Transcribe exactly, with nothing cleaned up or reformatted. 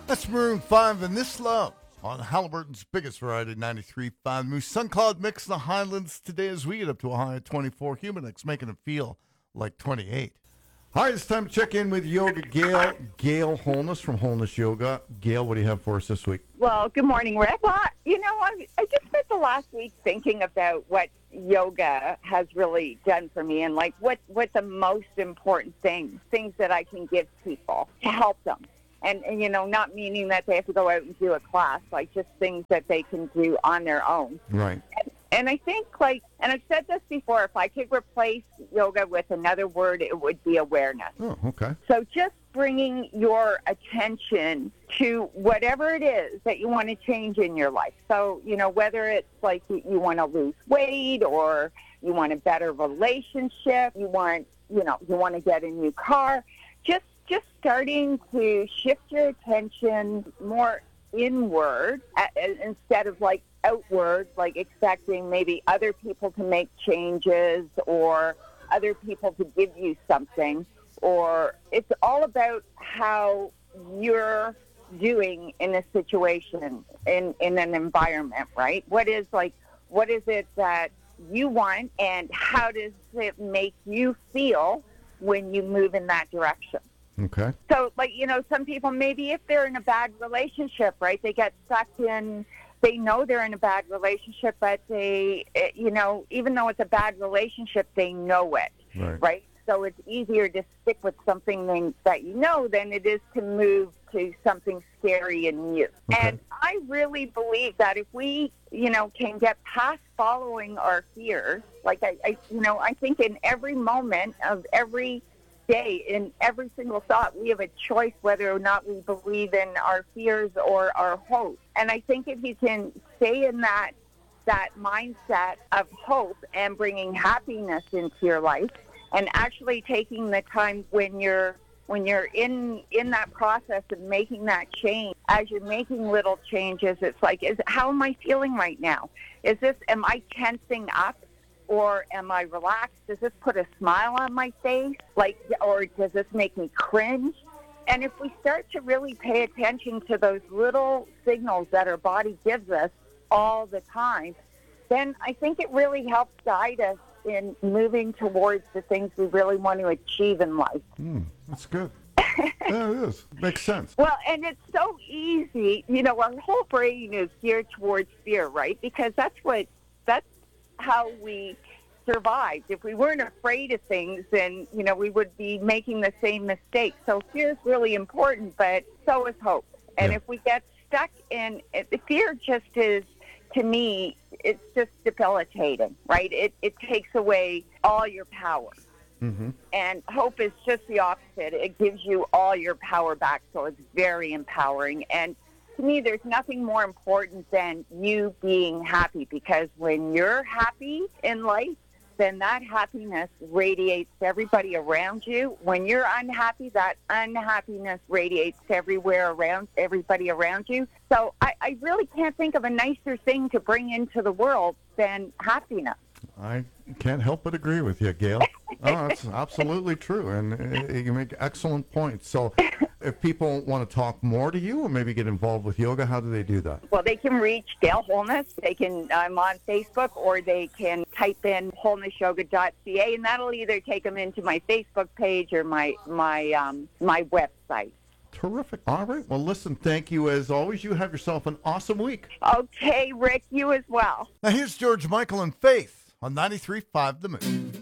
That's Maroon five and This Love on Halliburton's biggest variety, ninety-three point five. Moose Sun Cloud mix in the Highlands today as we get up to a high of twenty-four. Humidex making it feel like twenty-eight. All right, it's time to check in with Yoga Gail. Gail Holness from Holness Yoga. Gail, what do you have for us this week? Well, good morning, Rick. Well, you know, I, I just spent the last week thinking about what yoga has really done for me and, like, what, what the most important things, things that I can give people to help them. And, and, you know, not meaning that they have to go out and do a class, like just things that they can do on their own. Right. And, and I think, like, and I've said this before, if I could replace yoga with another word, it would be awareness. Oh, okay. So just bringing your attention to whatever it is that you want to change in your life. So, you know, whether it's like you, you want to lose weight or you want a better relationship, you want, you know, you want to get a new car, just just starting to shift your attention more inward uh, instead of like outward, like expecting maybe other people to make changes or other people to give you something. Or it's all about how you're doing in a situation, in, in an environment, right? What is like, what is it that you want and how does it make you feel when you move in that direction? Okay. So, like, you know, some people, maybe if they're in a bad relationship, right, they get stuck in, they know they're in a bad relationship, but they, you know, even though it's a bad relationship, they know it, Right. right? So it's easier to stick with something than, that you know than it is to move to something scary and new. Okay. And I really believe that if we, you know, can get past following our fears, like I, I you know, I think in every moment of every day, in every single thought, we have a choice whether or not we believe in our fears or our hope. And I think if you can stay in that that mindset of hope and bringing happiness into your life, and actually taking the time when you're when you're in in that process of making that change, as you're making little changes, it's like, is how am I feeling right now? Is this, am I tensing up? Or am I relaxed? Does this put a smile on my face? Like, or does this make me cringe? And if we start to really pay attention to those little signals that our body gives us all the time, then I think it really helps guide us in moving towards the things we really want to achieve in life. Mm, that's good. Yeah, it is. Makes sense. Well, and it's so easy. You know, our whole brain is geared towards fear, right? Because that's what, that's how we survived. If we weren't afraid of things, then, you know, we would be making the same mistakes. So fear is really important, but so is hope. And Yeah. if we get stuck in, the fear just is, to me, it's just debilitating, right? It, it takes away all your power. Mm-hmm. And hope is just the opposite. It gives you all your power back, so it's very empowering. And to me, there's nothing more important than you being happy, because when you're happy in life, then that happiness radiates to everybody around you. When you're unhappy, that unhappiness radiates to everywhere around, everybody around you. So I, I really can't think of a nicer thing to bring into the world than happiness. I can't help but agree with you, Gail. Oh, that's absolutely true, and uh, you make excellent points. So if people want to talk more to you or maybe get involved with yoga, how do they do that? Well, they can reach Gail Holness. They can, I'm on Facebook, or they can type in wholeness yoga dot c a, and that'll either take them into my Facebook page or my, my, um, my website. Terrific. All right. Well, listen, thank you as always. You have yourself an awesome week. Okay, Rick, you as well. Now here's George Michael and Faith on ninety-three point five The Moon.